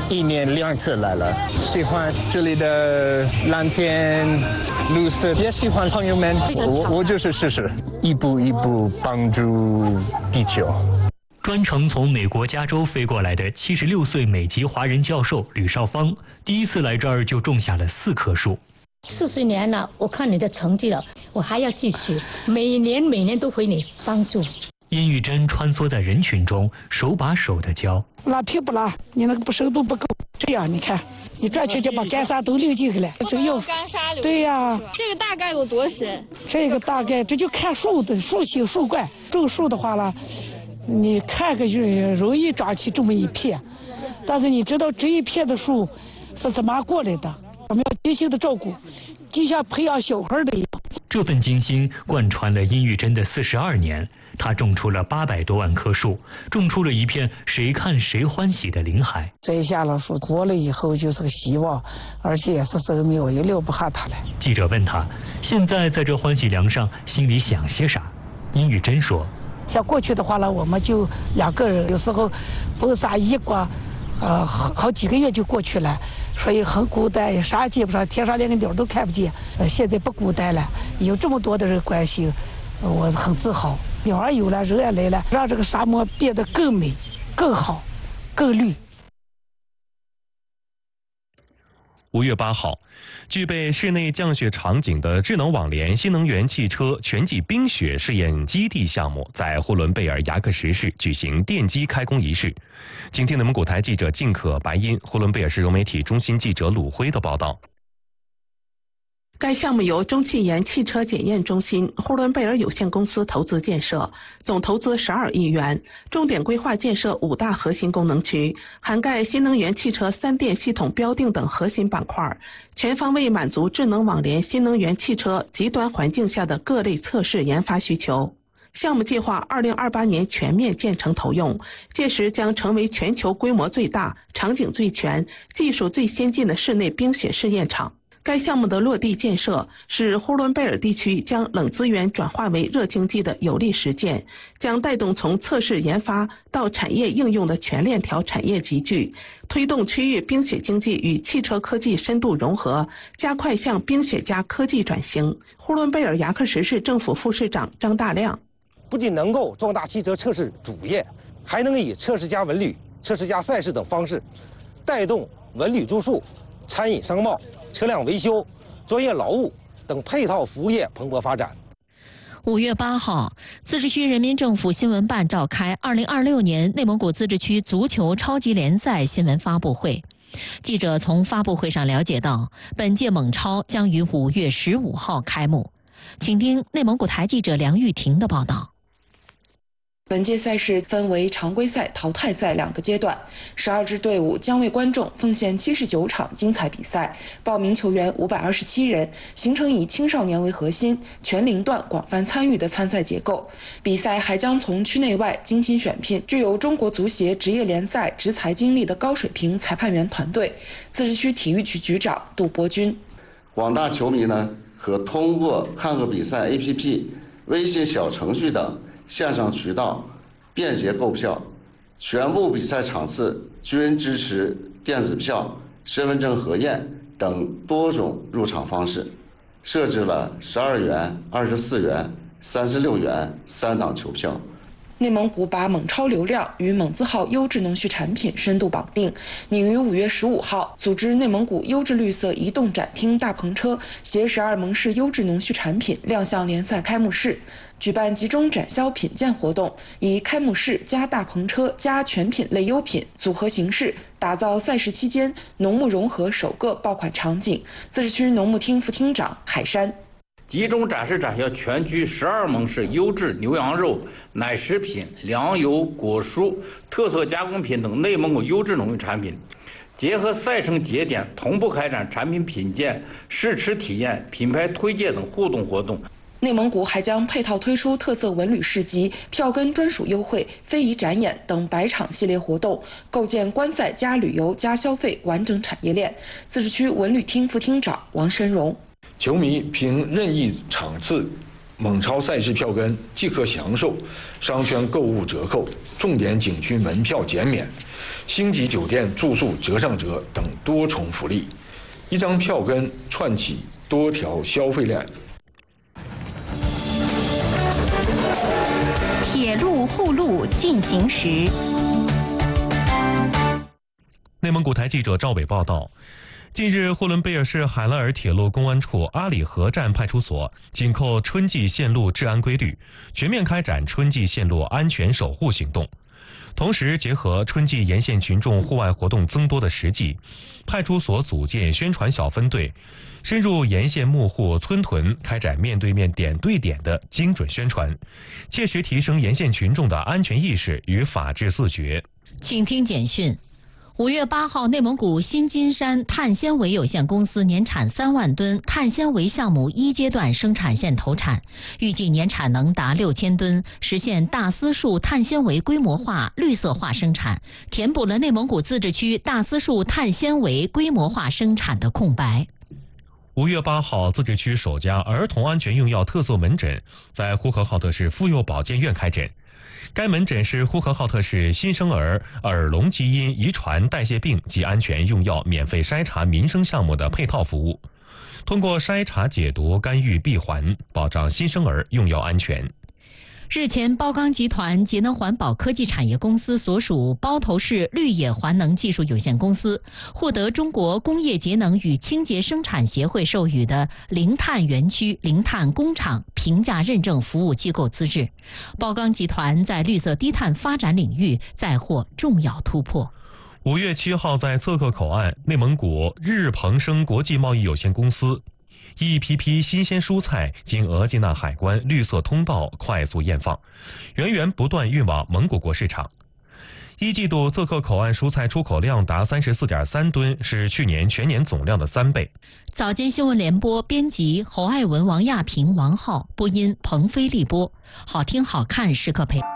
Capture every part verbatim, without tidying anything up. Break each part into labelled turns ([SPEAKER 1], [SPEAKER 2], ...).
[SPEAKER 1] 一年两次来了，喜欢这里的蓝天、绿色，也喜欢朋友们。我我就是试试，一步一步帮助地球。
[SPEAKER 2] 专程从美国加州飞过来的七十六岁美籍华人教授吕少芳，第一次来这儿就种下了四棵树。
[SPEAKER 3] 四十年了，我看你的成绩了，我还要继续，每年每年都回你帮助。
[SPEAKER 2] 殷玉珍穿梭在人群中，手把手的教。
[SPEAKER 4] 拉皮不拉，你那个不深度不够。这样你看，你转圈就把干沙都流进去了。
[SPEAKER 5] 这有干沙流。
[SPEAKER 4] 对呀。
[SPEAKER 5] 这个大概有多深？
[SPEAKER 4] 这个大概这就看树的树形树冠。种树的话了，你看个就容易长起这么一片，但是你知道这一片的树是怎么过来的？我们要精心的照顾，就像培养小孩的一样。
[SPEAKER 2] 这份精心贯穿了殷玉珍的四十二年。他种出了八百多万棵树，种出了一片谁看谁欢喜的林海。
[SPEAKER 4] 栽下了树，活了以后就是个希望，而且也是生命，我也留不下它了。
[SPEAKER 2] 记者问他，现在在这欢喜梁上，心里想些啥？殷玉珍说：
[SPEAKER 4] 像过去的话呢，我们就两个人，有时候风沙一刮，呃，好几个月就过去了，所以很孤单，啥也接不上，天上连个鸟都看不见。呃，现在不孤单了，有这么多的人关心，我很自豪。鸟儿有了，人也来了，让这个沙漠变得更美、更好、更绿。
[SPEAKER 6] 五月八号，具备室内降雪场景的智能网联新能源汽车全季冰雪试验基地项目在呼伦贝尔牙克什市举行奠基开工仪式。请听内蒙古台记者靳可、白音、呼伦贝尔市融媒体中心记者鲁辉的报道。
[SPEAKER 7] 该项目由中汽研汽车检验中心呼伦贝尔有限公司投资建设，总投资十二亿元，重点规划建设五大核心功能区，涵盖新能源汽车三电系统标定等核心板块，全方位满足智能网联新能源汽车极端环境下的各类测试研发需求。项目计划二零二八年全面建成投用，届时将成为全球规模最大、场景最全、技术最先进的室内冰雪试验场。该项目的落地建设是呼伦贝尔地区将冷资源转化为热经济的有力实践，将带动从测试研发到产业应用的全链条产业集聚，推动区域冰雪经济与汽车科技深度融合，加快向冰雪加科技转型。呼伦贝尔牙克什市政府副市长张大亮：
[SPEAKER 8] 不仅能够壮大汽车测试主业，还能以测试加文旅、测试加赛事等方式，带动文旅住宿、餐饮商贸、车辆维修、专业劳务等配套服务业蓬勃发展。
[SPEAKER 9] 五月八号，自治区人民政府新闻办召开二零二六年内蒙古自治区足球超级联赛新闻发布会。记者从发布会上了解到，本届蒙超将于五月十五号开幕。请听内蒙古台记者梁玉婷的报道。
[SPEAKER 10] 本届赛事分为常规赛、淘汰赛两个阶段，十二支队伍将为观众奉献七十九场精彩比赛，报名球员五百二十七人，形成以青少年为核心、全龄段广泛参与的参赛结构。比赛还将从区内外精心选聘具有中国足协职业联赛执裁经历的高水平裁判员团队。自治区体育局局长杜伯军：
[SPEAKER 11] 广大球迷呢，可通过看个比赛 A P P、微信小程序等线上渠道便捷购票，全部比赛场次均支持电子票、身份证核验等多种入场方式，设置了十二元、二十四元、三十六元三档球票。
[SPEAKER 10] 内蒙古把蒙超流量与蒙字号优质农畜产品深度绑定，拟于五月十五号组织内蒙古优质绿色移动展厅大篷车携十二蒙市优质农畜产品亮相联赛开幕式，举办集中展销品鉴活动，以开幕式加大篷车加全品类优品组合形式，打造赛事期间农牧融合首个爆款场景。自治区农牧厅副厅长海山：
[SPEAKER 12] 集中展示展销全区十二蒙市优质牛羊肉、奶食品、粮油、果蔬、特色加工品等内蒙古优质农业产品，结合赛程节点，同步开展产品品鉴、试吃体验、品牌推介等互动活动。
[SPEAKER 10] 内蒙古还将配套推出特色文旅市集、票根专属优惠、非遗展演等百场系列活动，构建观赛加旅游加消费完整产业链。自治区文旅厅副厅长王申荣：
[SPEAKER 13] 球迷凭任意场次蒙超赛事票根即可享受商圈购物折扣、重点景区门票减免、 星级酒店住宿折上折等多重福利，一张票根串起多条消费链。
[SPEAKER 14] 铁路护路进行时。
[SPEAKER 6] 内蒙古台记者赵伟报道，近日呼伦贝尔市海拉尔铁路公安处阿里河站派出所紧扣春季线路治安规律，全面开展春季线路安全守护行动。同时，结合春季沿线群众户外活动增多的实际，派出所组建宣传小分队，深入沿线木户、村屯，开展面对面、点对点的精准宣传，切实提升沿线群众的安全意识与法治自觉。
[SPEAKER 9] 请听简讯。五月八号，内蒙古新金山碳纤维有限公司年产三万吨碳纤维项目一阶段生产线投产，预计年产能达六千吨，实现大丝树碳纤维规模化、绿色化生产，填补了内蒙古自治区大丝树碳纤维规模化生产的空白。
[SPEAKER 6] 五月八号，自治区首家儿童安全用药特色门诊在呼和浩特市妇幼保健院开诊。该门诊是呼和浩特市新生儿耳聋基因遗传代谢病及安全用药免费筛查民生项目的配套服务，通过筛查解读、干预闭环，保障新生儿用药安全。
[SPEAKER 9] 日前，包钢集团节能环保科技产业公司所属包头市绿野环能技术有限公司获得中国工业节能与清洁生产协会授予的零碳园区、零碳工厂评价认证服务机构资质。包钢集团在绿色低碳发展领域再获重要突破。
[SPEAKER 6] 五月七号，在侧克口岸，内蒙古日鹏生国际贸易有限公司一批批新鲜蔬菜经额济纳海关绿色通道快速验放，源源不断运往蒙古国市场。一季度侧克口岸蔬菜出口量达三十四点三吨，是去年全年总量的三倍。
[SPEAKER 9] 早间新闻联播编辑侯爱文、王亚平、王浩，播音彭飞利播，好听好看时刻陪。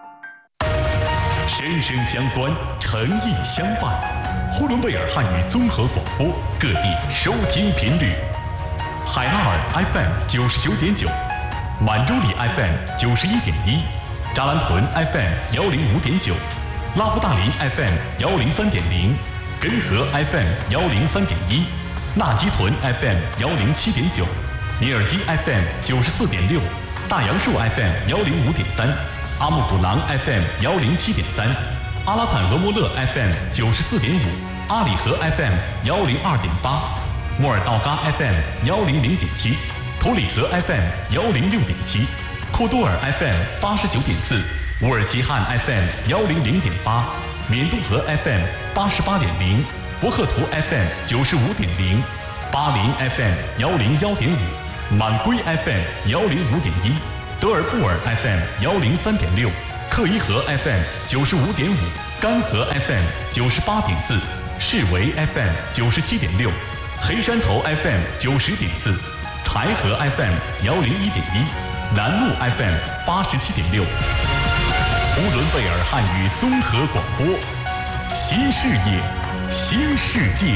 [SPEAKER 15] 声声相关，诚意相伴。呼伦贝尔汉语综合广播，各地收听频率。海拉尔 F M 九十九点九，满洲里 F M 九十一点一，扎兰屯 F M 幺零五点九，拉布大林 F M 幺零三点零，根河 F M 幺零三点一，纳吉屯 F M 幺零七点九，尼尔基 F M 九十四点六，大杨树 F M 幺零五点三，阿木古朗 F M 幺零七点三，阿拉坦俄莫勒 F M 九十四点五，阿里河 F M 幺零二点八。莫尔道嘎 F M 幺零零点七，图里河 F M 幺零六点七，库多尔 F M 八十九点四，乌尔齐汉 F M 幺零零点八，缅都河 F M 八十八点零，博克图 F M 九十五点零，巴林 F M 幺零幺点五，满归 F M 幺零五点一，德尔布尔 F M 幺零三点六，克伊河 F M 九十五点五，干河 F M 九十八点四，士维 F M 九十七点六。黑山头 F M 九十点四，柴河 F M 幺零一点一，南路 F M 八十七点六。呼伦贝尔汉语综合广播，新视野，新世界。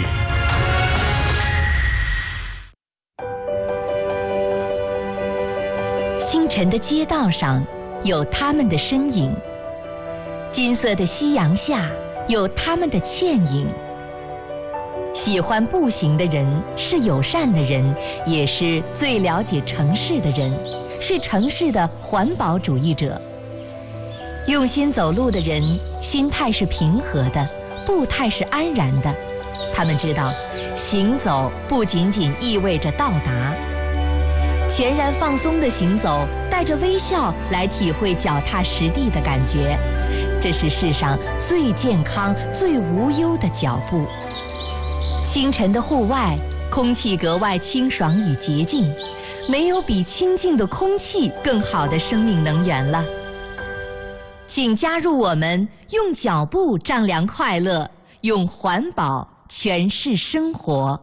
[SPEAKER 14] 清晨的街道上有他们的身影，金色的夕阳下有他们的倩影。喜欢步行的人是友善的人，也是最了解城市的人，是城市的环保主义者。用心走路的人，心态是平和的，步态是安然的。他们知道，行走不仅仅意味着到达。全然放松的行走，带着微笑来体会脚踏实地的感觉，这是世上最健康、最无忧的脚步。清晨的户外，空气格外清爽与洁净，没有比清净的空气更好的生命能源了。请加入我们，用脚步丈量快乐，用环保诠释生活。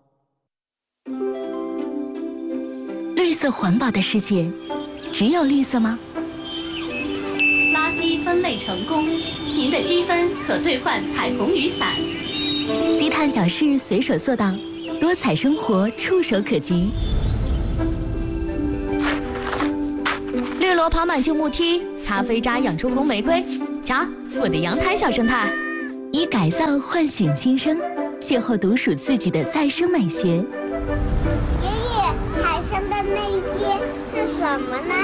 [SPEAKER 14] 绿色环保的世界，只有绿色吗？
[SPEAKER 16] 垃圾分类成功，您的积分可兑换彩虹雨伞。
[SPEAKER 14] 低碳小事随手做到，多彩生活触手可及。
[SPEAKER 16] 绿萝跑满旧木梯，咖啡渣养出红玫瑰。瞧，我的阳台小生态。
[SPEAKER 17] 以改造唤醒新生，邂逅独属自己的再生美学。
[SPEAKER 18] 爷爷，海上的那些是什么呢？